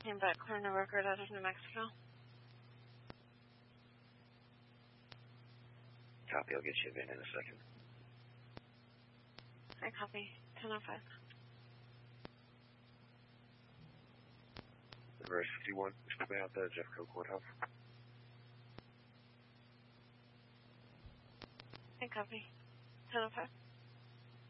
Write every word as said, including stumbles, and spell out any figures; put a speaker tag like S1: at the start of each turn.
S1: Came back clearing the record out of New Mexico.
S2: Copy, I'll get you a van in a second.
S1: I copy. ten oh five.
S2: Reverse fifty-one, stepping out the Jeffco Courthouse.
S1: I copy. ten oh five.